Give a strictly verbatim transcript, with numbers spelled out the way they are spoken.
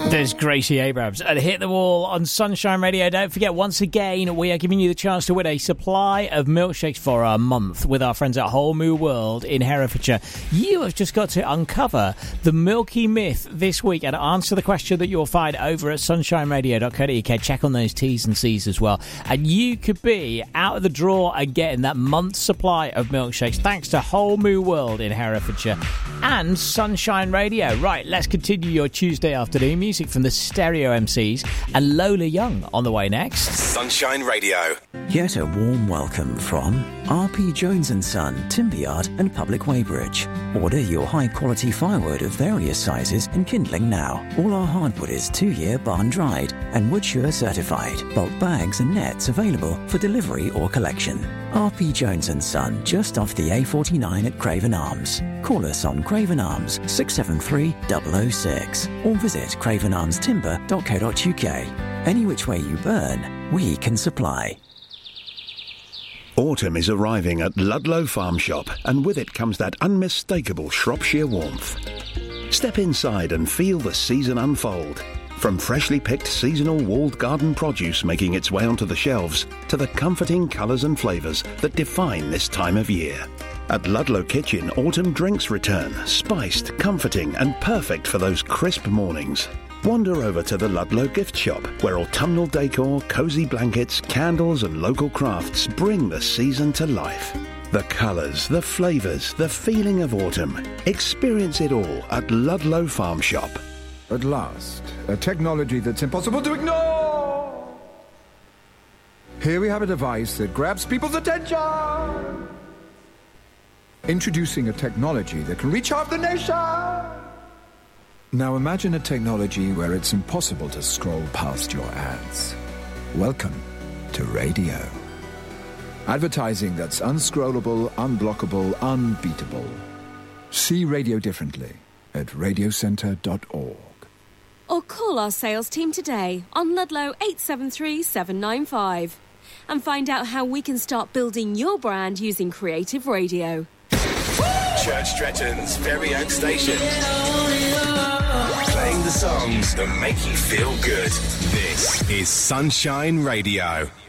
There's Gracie Abrams and Hit the Wall on Sunshine Radio. Don't forget, once again, we are giving you the chance to win a supply of milkshakes for a month with our friends at Whole Moo World in Herefordshire. You have just got to uncover the milky myth this week and answer the question that you'll find over at sunshine radio dot co dot uk. Check on those T's and C's as well. And you could be out of the draw and getting that month's supply of milkshakes thanks to Whole Moo World in Herefordshire and Sunshine Radio. Right, let's continue your Tuesday afternoon music from the Stereo M Cs and Lola Young on the way next. Sunshine Radio. Get a warm welcome from R P Jones and Son, Timber Yard and Public Weybridge. Order your high-quality firewood of various sizes and kindling now. All our hardwood is two-year barn-dried and Woodsure certified. Bulk bags and nets available for delivery or collection. R P Jones and Son, just off the A forty-nine at Craven Arms. Call us on Craven Arms six seven three zero zero six or visit craven arms timber dot co dot uk. Any which way you burn, we can supply. Autumn is arriving at Ludlow Farm Shop, and with it comes that unmistakable Shropshire warmth. Step inside and feel the season unfold. From freshly picked seasonal walled garden produce making its way onto the shelves to the comforting colours and flavours that define this time of year. At Ludlow Kitchen, autumn drinks return, spiced, comforting and perfect for those crisp mornings. Wander over to the Ludlow gift shop, where autumnal decor, cosy blankets, candles and local crafts bring the season to life. The colours, the flavours, the feeling of autumn. Experience it all at Ludlow Farm Shop. At last, a technology that's impossible to ignore. Here we have a device that grabs people's attention. Introducing a technology that can reach half the nation. Now imagine a technology where it's impossible to scroll past your ads. Welcome to radio. Advertising that's unscrollable, unblockable, unbeatable. See radio differently at radio centre dot org. Or call our sales team today on Ludlow eight seven three seven nine five and find out how we can start building your brand using creative radio. Church Stretton's very own station. Playing the songs that make you feel good. This is Sunshine Radio.